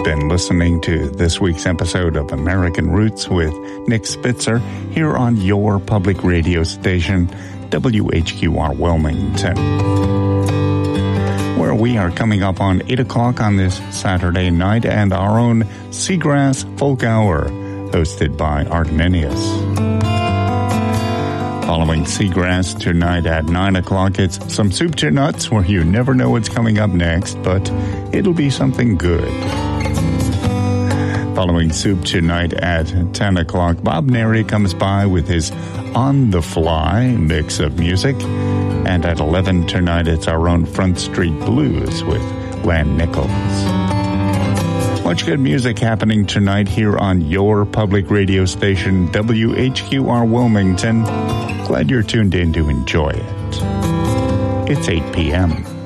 You've been listening to this week's episode of American Roots with Nick Spitzer here on your public radio station, WHQR Wilmington, where we are coming up on 8 o'clock on this Saturday night and our own Seagrass Folk Hour, hosted by Artminius. Following Seagrass tonight at 9 o'clock, it's some Soup to Nuts, where you never know what's coming up next, but it'll be something good. Following Soup tonight at 10 o'clock, Bob Neri comes by with his on-the-fly mix of music. And at 11 tonight, it's our own Front Street Blues with Lan Nichols. Much good music happening tonight here on your public radio station, WHQR Wilmington. Glad you're tuned in to enjoy it. It's 8 p.m.